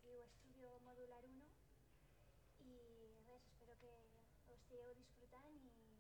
diu Estudio Modular 1 i res, espero que ho estigueu disfrutant i